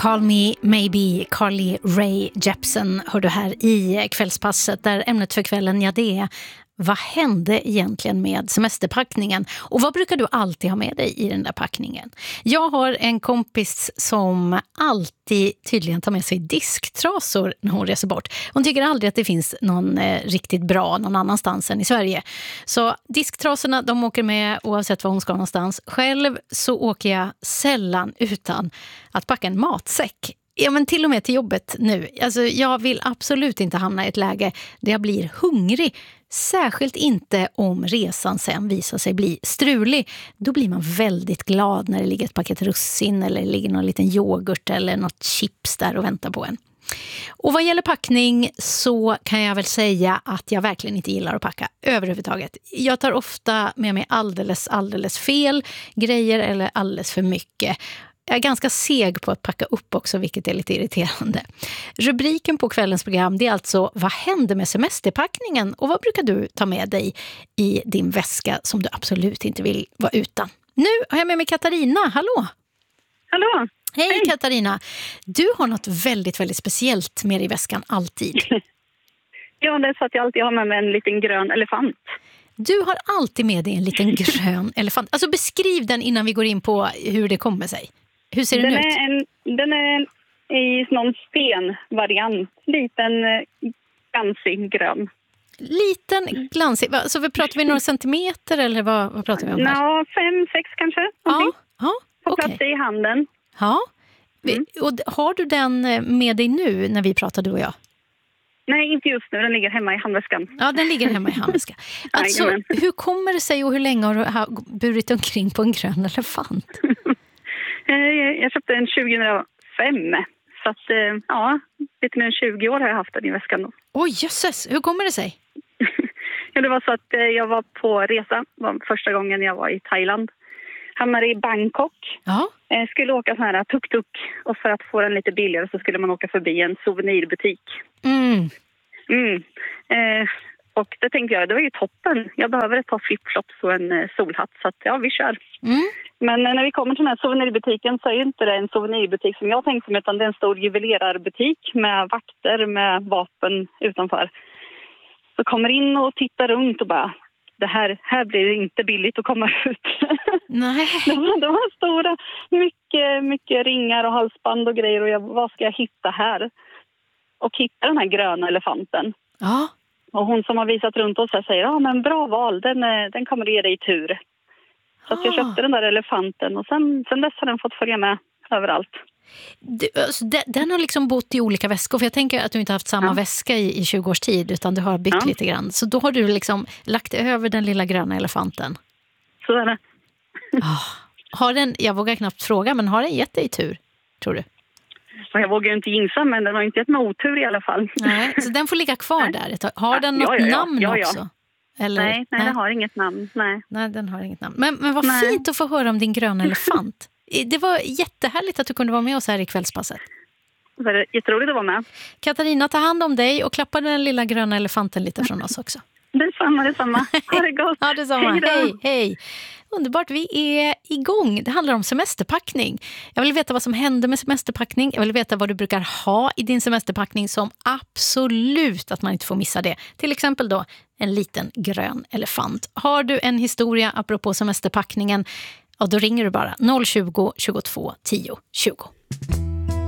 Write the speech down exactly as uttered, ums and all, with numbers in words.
Call Me Maybe, Carly Rae Jepsen hör du här i kvällspasset där ämnet för kvällen, ja det är vad hände egentligen med semesterpackningen och vad brukar du alltid ha med dig i den där packningen? Jag har en kompis som alltid tydligen tar med sig disktrasor när hon reser bort. Hon tycker aldrig att det finns någon eh, riktigt bra någon annanstans än i Sverige. Så disktrasorna, de åker med oavsett var hon ska någonstans. Själv så åker jag sällan utan att packa en matsäck. Ja, men till och med till jobbet nu. Alltså, jag vill absolut inte hamna i ett läge där jag blir hungrig. Särskilt inte om resan sen visar sig bli strulig. Då blir man väldigt glad när det ligger ett paket russin eller det ligger någon liten yoghurt eller något chips där och väntar på en. Och vad gäller packning så kan jag väl säga att jag verkligen inte gillar att packa överhuvudtaget. Jag tar ofta med mig alldeles, alldeles fel grejer eller alldeles för mycket. Jag är ganska seg på att packa upp också, vilket är lite irriterande. Rubriken på kvällens program, det är alltså vad händer med semesterpackningen och vad brukar du ta med dig i din väska som du absolut inte vill vara utan? Nu har jag med mig Katarina, hallå! Hallå! Hej, Hej Katarina! Du har något väldigt, väldigt speciellt med dig i väskan alltid. Ja, det är så att jag alltid har med mig en liten grön elefant. Du har alltid med dig en liten grön elefant. Alltså beskriv den innan vi går in på hur det kommer sig. Hur ser den, den ut? Är en, den är i någon stenvariant. Liten glansig grön. Liten glansig. Så vi pratar vi några centimeter eller vad, vad pratar vi om här? Ja, fem, sex kanske. Ja, ja, på okej. plats i handen. Ja. Mm. Och har du den med dig nu när vi pratar, du och jag? Nej, inte just nu. Den ligger hemma i handväskan. Ja, den ligger hemma i handväskan. Alltså, hur kommer det sig och hur länge har du burit omkring på en grön elefant? Jag köpte den tjugohundrafem. Så att, ja, lite mer än tjugo år har jag haft den i väskan då. Oj, jösses. Hur kommer det sig? Ja, det var så att jag var på resa. Det var första gången jag var i Thailand. Hamnade i Bangkok. Ja. Jag skulle åka sån här tuk-tuk. Och för att få den lite billigare så skulle man åka förbi en souvenirbutik. Mm. Mm. Eh, och det tänkte jag, det var ju toppen. Jag behöver ett par flipflops och en eh, solhatt. Så att, ja, vi kör. Mm. Men eh, när vi kommer till den här souvenirbutiken så är inte det en souvenirbutik som jag tänkte mig. Utan det är en stor juvelerarbutik med vakter med vapen utanför. Så kommer in och tittar runt och bara... Det här, här blir det inte billigt att komma ut. Nej. De, var, de var stora, mycket, mycket ringar och halsband och grejer. Och jag, vad ska jag hitta här? Och hitta den här gröna elefanten. Ja. Och hon som har visat runt oss här säger, ja men bra val, den, den kommer att ge dig tur. Så att jag köpte den där elefanten och sen, sen dess har den fått följa med överallt. Du, alltså, den, den har liksom bott i olika väskor, för jag tänker att du inte haft samma ja. väska i, i tjugo års tid utan du har bytt ja. lite grann. Så då har du liksom lagt över den lilla gröna elefanten. Så är det. Oh. Har den, jag vågar knappt fråga, men har den gett dig tur, tror du? Jag vågar ju inte ginsa, men den har inte gett mig otur i alla fall. Nej, så den får ligga kvar där. Har den något ja, ja, ja. namn ja, ja. också? Eller? Nej, nej, nej, den har inget namn. Nej, nej den har inget namn. Men, men vad nej. fint att få höra om din gröna elefant. Det var jättehärligt att du kunde vara med oss här i kvällspasset. Det var jätteroligt att vara med. Katarina, ta hand om dig och klappa den lilla gröna elefanten lite från oss också. Detsamma, detsamma. Ha det gott. Ha detsamma. Hej då. Hej, hej. Underbart, vi är igång. Det handlar om semesterpackning. Jag vill veta vad som händer med semesterpackning. Jag vill veta vad du brukar ha i din semesterpackning som absolut att man inte får missa det. Till exempel då en liten grön elefant. Har du en historia apropå semesterpackningen, ja, då ringer du bara noll tjugo, tjugotvå, tio, tjugo.